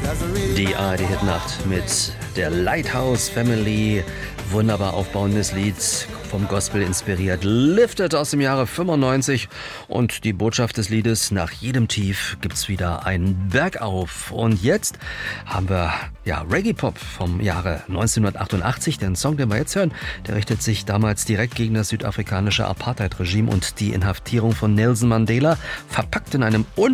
Die ARD-Hitnacht mit der Lighthouse Family. Wunderbar aufbauendes Lied, vom Gospel inspiriert, Lifted aus dem Jahre 95. Und die Botschaft des Liedes: Nach jedem Tief gibt's wieder einen Bergauf. Und jetzt haben wir Reggae-Pop vom Jahre 1988. Den Song, den wir jetzt hören, der richtet sich damals direkt gegen das südafrikanische Apartheid-Regime und die Inhaftierung von Nelson Mandela, verpackt in einem